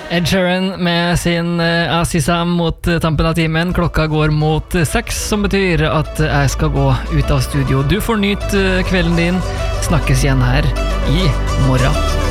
Ed Sheeran med sin Asisam mot tampen av timen. Klokka går mot 6, som betyr at jeg skal gå ut av studio. Du får nyte kvelden din. Snakkes igjen her i morgen.